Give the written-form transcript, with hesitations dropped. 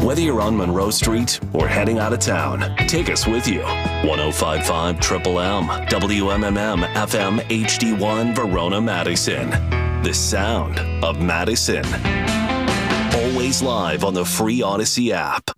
Whether you're on Monroe Street or heading out of town, take us with you. 105.5 Triple M, WMMM FM HD1 Verona, Madison. The sound of Madison. Always live on the free Odyssey app.